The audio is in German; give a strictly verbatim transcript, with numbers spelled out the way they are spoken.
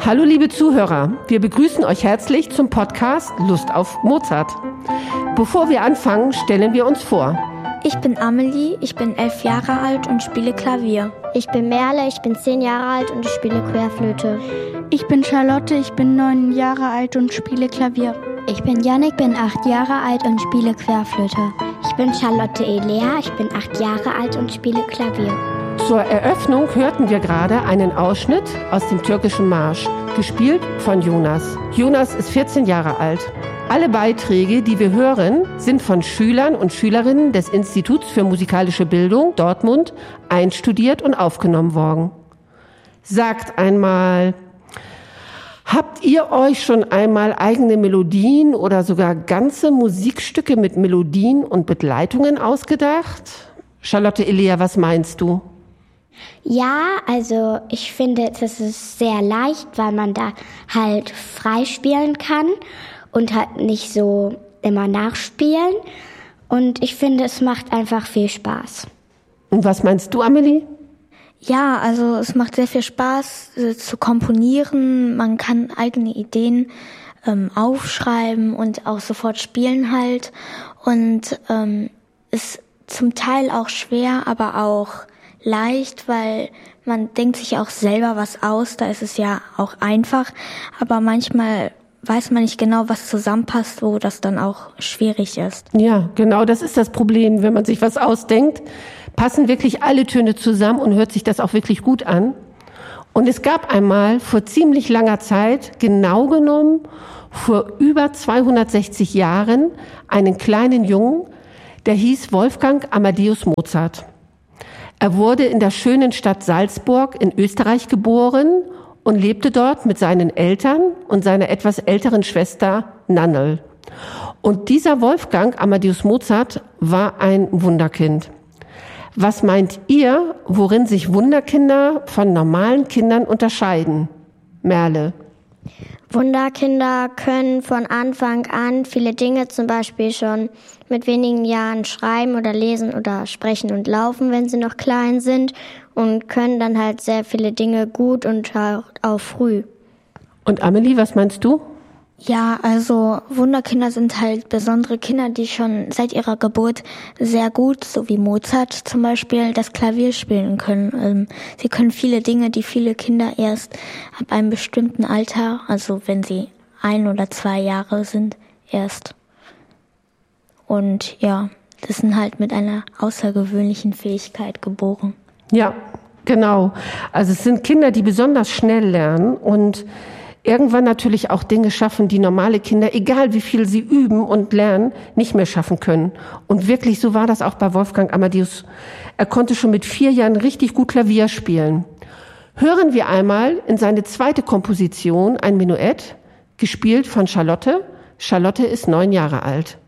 Hallo liebe Zuhörer, wir begrüßen euch herzlich zum Podcast Lust auf Mozart. Bevor wir anfangen, stellen wir uns vor. Ich bin Amelie, ich bin elf Jahre alt und spiele Klavier. Ich bin Merle, ich bin zehn Jahre alt und ich spiele Querflöte. Ich bin Charlotte, ich bin neun Jahre alt und spiele Klavier. Ich bin Jannik, bin acht Jahre alt und spiele Querflöte. Ich bin Charlotte Elea, ich bin acht Jahre alt und spiele Klavier. Zur Eröffnung hörten wir gerade einen Ausschnitt aus dem türkischen Marsch, gespielt von Jonas. Jonas ist vierzehn Jahre alt. Alle Beiträge, die wir hören, sind von Schülern und Schülerinnen des Instituts für musikalische Bildung Dortmund einstudiert und aufgenommen worden. Sagt einmal, habt ihr euch schon einmal eigene Melodien oder sogar ganze Musikstücke mit Melodien und Begleitungen ausgedacht? Charlotte Elea, was meinst du? Ja, also ich finde, das ist sehr leicht, weil man da halt frei spielen kann und halt nicht so immer nachspielen. Und ich finde, es macht einfach viel Spaß. Und was meinst du, Amelie? Ja, also es macht sehr viel Spaß äh, zu komponieren. Man kann eigene Ideen ähm, aufschreiben und auch sofort spielen halt. Und ähm, ist zum Teil auch schwer, aber auch leicht, weil man denkt sich auch selber was aus. Da ist es ja auch einfach. Aber manchmal weiß man nicht genau, was zusammenpasst, wo das dann auch schwierig ist. Ja, genau, das ist das Problem. Wenn man sich was ausdenkt, passen wirklich alle Töne zusammen und hört sich das auch wirklich gut an. Und es gab einmal vor ziemlich langer Zeit, genau genommen vor über zweihundertsechzig Jahren, einen kleinen Jungen, der hieß Wolfgang Amadeus Mozart. Er wurde in der schönen Stadt Salzburg in Österreich geboren und lebte dort mit seinen Eltern und seiner etwas älteren Schwester Nannel. Und dieser Wolfgang Amadeus Mozart war ein Wunderkind. Was meint ihr, worin sich Wunderkinder von normalen Kindern unterscheiden? Merle. Wunderkinder können von Anfang an viele Dinge, zum Beispiel schon mit wenigen Jahren schreiben oder lesen oder sprechen und laufen, wenn sie noch klein sind, und können dann halt sehr viele Dinge gut und auch früh. Und Amelie, was meinst du? Ja, also Wunderkinder sind halt besondere Kinder, die schon seit ihrer Geburt sehr gut, so wie Mozart zum Beispiel, das Klavier spielen können. Sie können viele Dinge, die viele Kinder erst ab einem bestimmten Alter, also wenn sie ein oder zwei Jahre sind, erst. Und ja, das sind halt mit einer außergewöhnlichen Fähigkeit geboren. Ja, genau. Also es sind Kinder, die besonders schnell lernen und irgendwann natürlich auch Dinge schaffen, die normale Kinder, egal wie viel sie üben und lernen, nicht mehr schaffen können. Und wirklich, so war das auch bei Wolfgang Amadeus. Er konnte schon mit vier Jahren richtig gut Klavier spielen. Hören wir einmal in seine zweite Komposition ein Menuett, gespielt von Charlotte. Charlotte ist neun Jahre alt.